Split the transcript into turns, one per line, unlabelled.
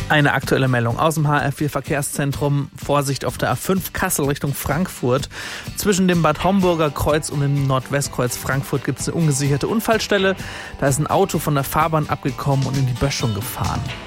Eine aktuelle Meldung aus dem HR4 Verkehrszentrum. Vorsicht auf der A5 Kassel Richtung Frankfurt. Zwischen dem Bad Homburger Kreuz und dem Nordwestkreuz Frankfurt gibt es eine ungesicherte Unfallstelle. Da ist ein Auto von der Fahrbahn abgekommen und in die Böschung gefahren.